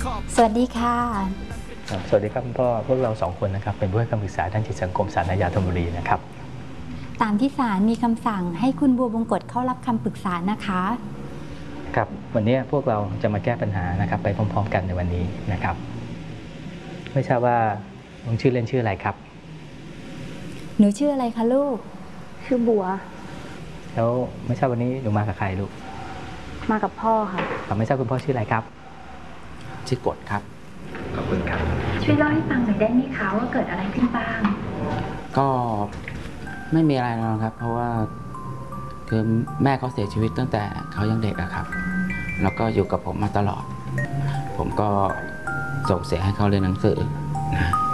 สวัสดีค่ะสวัสดีครับคุณพ่อพวกเรา2 คนนะครับเป็นผู้ให้คำปรึกษาด้านจิตสังคมศาลอาญาธนบุรีนะครับตามที่ศาลมีคำสั่งให้คุณบัวบงกฎเข้ารับคำปรึกษานะคะครับวันนี้พวกเราจะมาแก้ปัญหานะครับไปพร้อมๆกันในวันนี้นะครับไม่ทราบว่าน้องชื่อเล่นชื่ออะไรครับหนูชื่ออะไรคะลูกชื่อบัวแล้วไม่ทราบวันนี้หนูมากับใครลูกมากับพ่อค่ะไม่ทราบคุณพ่อชื่ออะไรครับชื่อกฎครับขอบคุณครับช่วยเล่าให้ฟังหน่อยได้ไหมคะว่าเกิดอะไรขึ้นบ้างก็ไม่มีอะไรนะครับเพราะว่าคือแม่เขาเสียชีวิตตั้งแต่เขายังเด็กอะครับแล้วก็อยู่กับผมมาตลอดผมก็ส่งเสียให้เขาเรียนหนังสือนะ